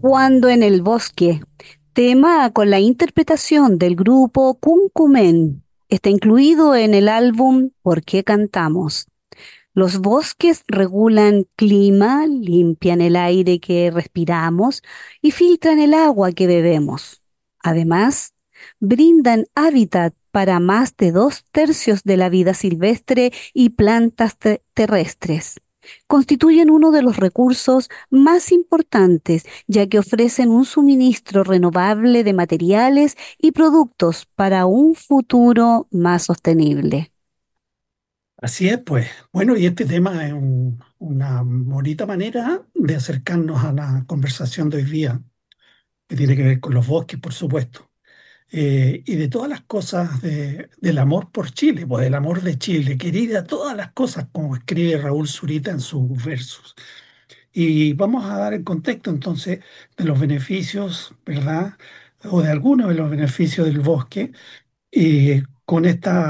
Cuando en el bosque, tema con la interpretación del grupo Cuncumen, está incluido en el álbum ¿Por qué cantamos? Los bosques regulan clima, limpian el aire que respiramos y filtran el agua que bebemos. Además, brindan hábitat para más de 2/3 de la vida silvestre y plantas terrestres. Constituyen uno de los recursos más importantes, ya que ofrecen un suministro renovable de materiales y productos para un futuro más sostenible. Así es, pues. Bueno, y este tema es una bonita manera de acercarnos a la conversación de hoy día, que tiene que ver con los bosques, por supuesto, y de todas las cosas del amor por Chile, pues del amor de Chile, querida, todas las cosas, como escribe Raúl Zurita en sus versos. Y vamos a dar el contexto entonces de los beneficios, ¿verdad? O de algunos de los beneficios del bosque, con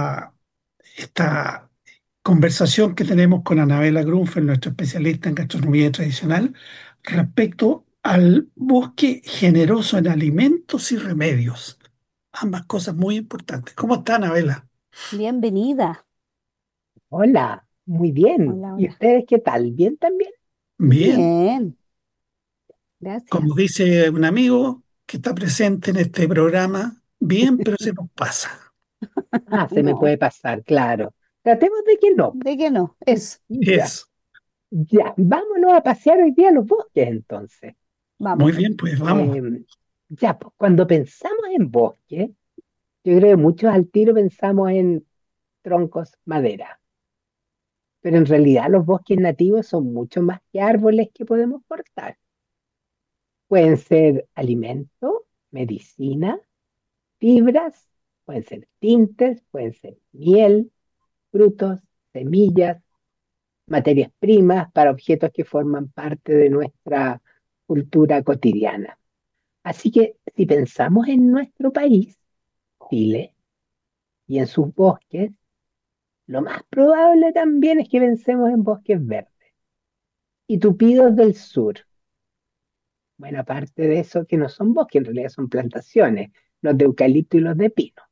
esta conversación que tenemos con Anabela Grunfeld, nuestra especialista en gastronomía tradicional, respecto al bosque generoso en alimentos y remedios. Ambas cosas muy importantes. ¿Cómo está, Anabela? Bienvenida. Hola, muy bien. Hola, ¿Y hola. ustedes qué tal? ¿Bien también? Bien, Bien, como gracias. dice un amigo que está presente en este programa, bien, pero se nos pasa. Ah, se me No, puede pasar, claro. Tratemos de que no. ¿de qué no? Eso, Ya, Es. ya. Vámonos a pasear hoy día a los bosques entonces. Muy vamos. bien, pues vamos. Eh, ya, pues cuando pensamos en bosque, yo creo que muchos al tiro pensamos en troncos, madera. Pero en realidad los bosques nativos son mucho más que árboles que podemos cortar. Pueden ser alimento, medicina, fibras, pueden ser tintes, pueden ser miel, frutos, semillas, materias primas para objetos que forman parte de nuestra cultura cotidiana. Así que si pensamos en nuestro país, Chile, y en sus bosques, lo más probable también es que pensemos en bosques verdes y tupidos del sur. Buena parte de eso que no son bosques, en realidad son plantaciones, los de eucalipto y los de pino.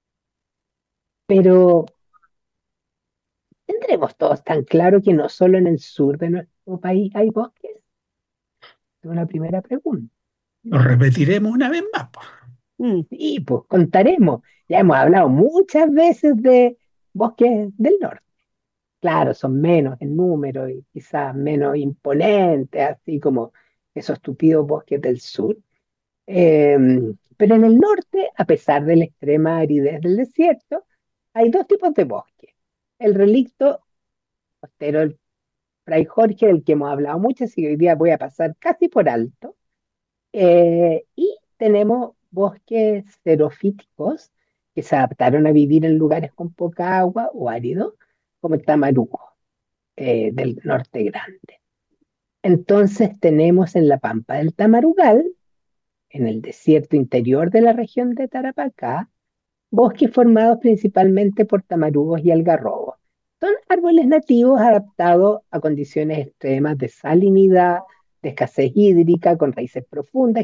Pero ¿tendremos todos tan claro que no solo en el sur de nuestro país hay bosques? Es una primera pregunta. Lo repetiremos una vez más, pues. Mm, Y pues contaremos. Ya hemos hablado muchas veces de bosques del norte. Claro, son menos en número y quizás menos imponentes, así como esos tupidos bosques del sur. Eh, pero en el norte, a pesar de la extrema aridez del desierto, hay dos tipos de bosque. El relicto costero, el Fray Jorge, del que hemos hablado mucho, así que hoy día voy a pasar casi por alto. Y tenemos bosques xerofíticos que se adaptaron a vivir en lugares con poca agua o áridos, como el Tamaruco, del norte grande. Entonces tenemos en la pampa del Tamarugal, en el desierto interior de la región de Tarapacá, bosques formados principalmente por tamarugos y algarrobos. Son árboles nativos adaptados a condiciones extremas de salinidad, de escasez hídrica, con raíces profundas